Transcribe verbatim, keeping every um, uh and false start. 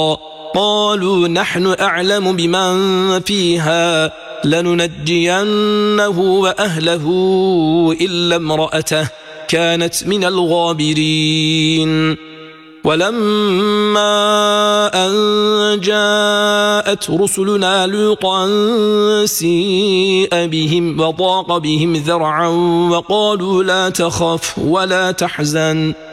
قالوا نحن أعلم بمن فيها لننجينه وأهله إلا امرأته كانت من الغابرين ولما أن جاءت رسلنا لوطا سيء بهم وضاق بهم ذرعا وقالوا لا تخف ولا تحزن